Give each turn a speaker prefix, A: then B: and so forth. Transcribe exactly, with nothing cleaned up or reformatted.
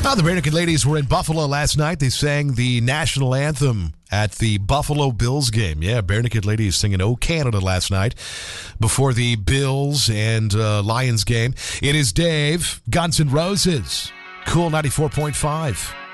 A: Oh, the Bare Naked Ladies were in Buffalo last night. They sang the national anthem at the Buffalo Bills game. Yeah, Bare Naked Ladies singing "Oh Canada" last night before the Bills and uh, Lions game. It is Dave, Guns N' Roses, Cool ninety-four point five.